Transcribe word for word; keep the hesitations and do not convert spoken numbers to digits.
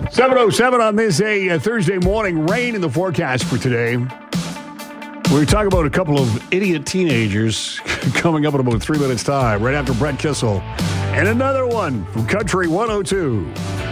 seven oh seven on this a uh, Thursday morning. Rain in the forecast for today. We're talking about a couple of idiot teenagers coming up in about three minutes' time, right after Brett Kissel. And another one from Country one oh two.